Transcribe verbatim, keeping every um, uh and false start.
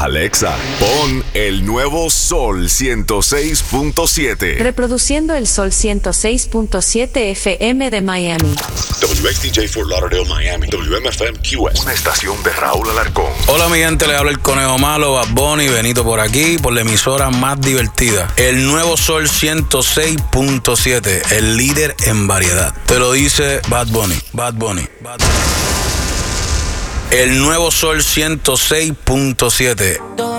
Alexa, pon el nuevo Sol ciento seis punto siete. Reproduciendo el Sol ciento seis punto siete F M de Miami. W X D J Fort Lauderdale, Miami. W M F M Q S. Una estación de Raúl Alarcón. Hola mi gente, le habla el Conejo Malo, Bad Bunny, Benito por aquí, por la emisora más divertida. El nuevo Sol ciento seis punto siete, el líder en variedad. Te lo dice Bad Bunny, Bad Bunny, Bad Bunny. El nuevo Sol ciento seis punto siete.